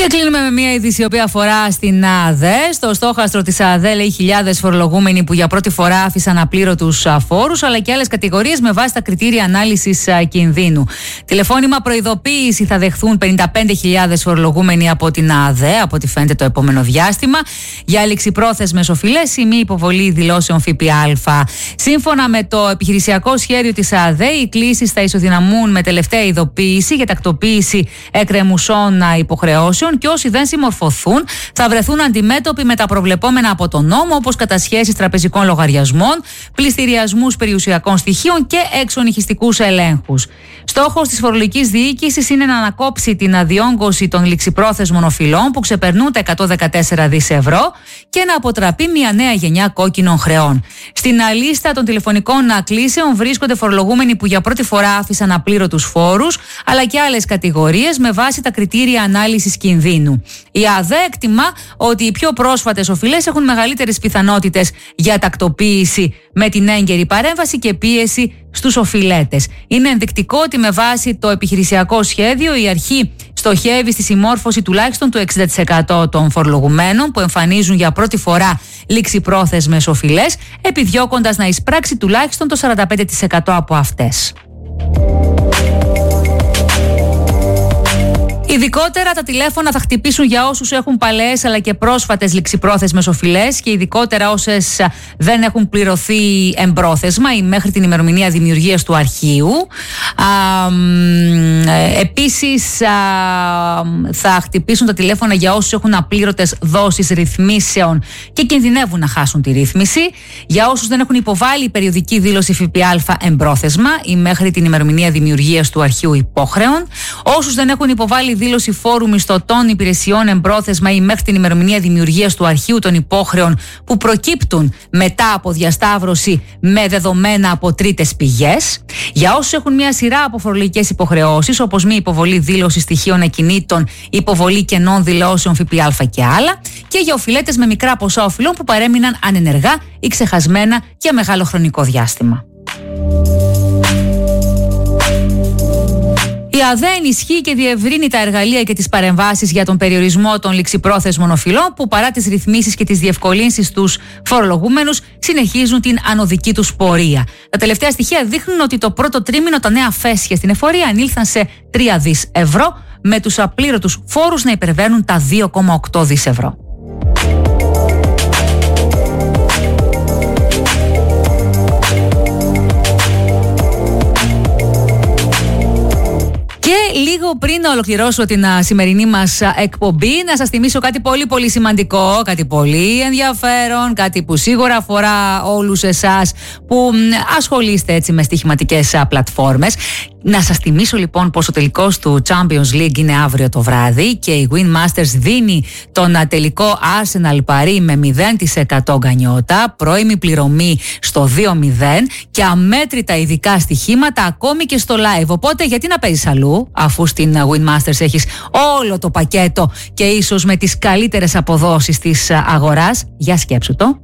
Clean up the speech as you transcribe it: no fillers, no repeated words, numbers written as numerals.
Και κλείνουμε με μια είδηση η οποία αφορά στην ΑΔΕ. Στο στόχαστρο της ΑΔΕ λέει χιλιάδες φορολογούμενοι που για πρώτη φορά άφησαν απλήρωτους φόρους, αλλά και άλλες κατηγορίες με βάση τα κριτήρια ανάλυσης κινδύνου. Τηλεφώνημα προειδοποίηση θα δεχθούν 55.000 φορολογούμενοι από την ΑΔΕ, από ό,τι φαίνεται το επόμενο διάστημα, για ληξιπρόθεσμες οφειλές ή μη υποβολή δηλώσεων ΦΠΑ. Σύμφωνα με το επιχειρησιακό σχέδιο της ΑΔΕ, οι κλήσεις θα ισοδυναμούν με τελευταία ειδοποίηση για τακτοποίηση εκκρεμουσών υποχρεώσεων. Και όσοι δεν συμμορφωθούν θα βρεθούν αντιμέτωποι με τα προβλεπόμενα από τον νόμο, όπως κατασχέσεις τραπεζικών λογαριασμών, πληστηριασμούς περιουσιακών στοιχείων και εξονυχιστικούς ελέγχους. Στόχος της φορολογικής διοίκησης είναι να ανακόψει την αδιόγκωση των ληξιπρόθεσμων οφειλών που ξεπερνούν τα 114 δις ευρώ και να αποτραπεί μια νέα γενιά κόκκινων χρεών. Στην λίστα των τηλεφωνικών κλήσεων βρίσκονται φορολογούμενοι που για πρώτη φορά άφησαν απλήρωτους φόρους, αλλά και άλλες κατηγορίες με βάση τα κριτήρια ανάλυσης κινδύνου. Η ΑΔΕ εκτιμά ότι οι πιο πρόσφατες οφειλές έχουν μεγαλύτερες πιθανότητες για τακτοποίηση με την έγκαιρη παρέμβαση και πίεση στους οφειλέτες. Είναι ενδεικτικό ότι με βάση το επιχειρησιακό σχέδιο η αρχή στοχεύει στη συμμόρφωση τουλάχιστον του 60% των φορολογουμένων που εμφανίζουν για πρώτη φορά ληξιπρόθεσμες οφειλές, επιδιώκοντας να εισπράξει τουλάχιστον το 45% από αυτές. Ειδικότερα τα τηλέφωνα θα χτυπήσουν για όσους έχουν παλαιές αλλά και πρόσφατες ληξιπρόθεσμες οφειλές και ειδικότερα όσες δεν έχουν πληρωθεί εμπρόθεσμα ή μέχρι την ημερομηνία δημιουργίας του αρχείου. Επίσης θα χτυπήσουν τα τηλέφωνα για όσους έχουν απλήρωτες δόσεις ρυθμίσεων και κινδυνεύουν να χάσουν τη ρύθμιση, για όσους δεν έχουν υποβάλει περιοδική δήλωση ΦΠΑ εμπρόθεσμα ή μέχρι την ημερομηνία δημιουργίας του αρχείου υπόχρεων, όσους δεν έχουν υποβάλει δήλωση φόρου μισθωτών υπηρεσιών εμπρόθεσμα ή μέχρι την ημερομηνία δημιουργίας του αρχείου των υπόχρεων που προκύπτουν μετά από διασταύρωση με δεδομένα από τρίτες πηγές, για όσους έχουν μια σειρά από φορολογικές υποχρεώσεις όπως μη υποβολή δήλωση στοιχείων ακινήτων, υποβολή κενών δηλώσεων ΦΠΑ και άλλα, και για οφειλέτες με μικρά ποσά οφειλών που παρέμειναν ανενεργά ή ξεχασμένα για μεγάλο χρονικό διάστημα. Η ΑΔΕ ενισχύει και διευρύνει τα εργαλεία και τις παρεμβάσεις για τον περιορισμό των ληξιπρόθεσμων οφειλών που παρά τις ρυθμίσεις και τις διευκολύνσεις στους φορολογούμενους συνεχίζουν την ανωδική τους πορεία. Τα τελευταία στοιχεία δείχνουν ότι το πρώτο τρίμηνο τα νέα φέσια στην εφορία ανήλθαν σε 3 δις ευρώ, με τους απλήρωτους φόρους να υπερβαίνουν τα 2,8 δις ευρώ. Λίγο πριν να ολοκληρώσω την σημερινή μας εκπομπή, να σας θυμίσω κάτι πολύ πολύ σημαντικό, κάτι πολύ ενδιαφέρον, κάτι που σίγουρα αφορά όλους εσάς που ασχολείστε έτσι με στοιχηματικές πλατφόρμες. Να σας θυμίσω λοιπόν πως ο τελικός του Champions League είναι αύριο το βράδυ και η Win Masters δίνει τον τελικό Arsenal Paris με 0% γκανιότα, πρώιμη πληρωμή στο 2-0 και αμέτρητα ειδικά στοιχήματα ακόμη και στο live. Οπότε γιατί να παίζεις αλλού, αφού στην Win Masters έχεις όλο το πακέτο και ίσως με τις καλύτερες αποδόσεις της αγοράς? Για σκέψου το.